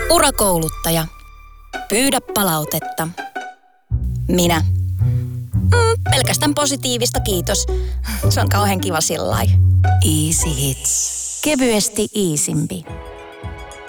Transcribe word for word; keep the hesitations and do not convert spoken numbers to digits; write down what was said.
Urakouluttaja. Pyydä palautetta. Minä. Mm, pelkästään positiivista, kiitos. Se on kauhean kiva sillai. Easy Hits. Kevyesti iisimpi.